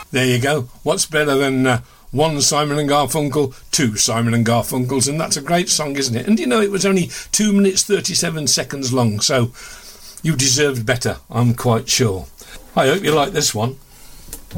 There you go. What's better than one Simon and Garfunkel, two Simon and Garfunkels, and that's a great song, isn't it? And you know, it was only 2 minutes 37 seconds long, so you deserved better, I'm quite sure. I hope you like this one.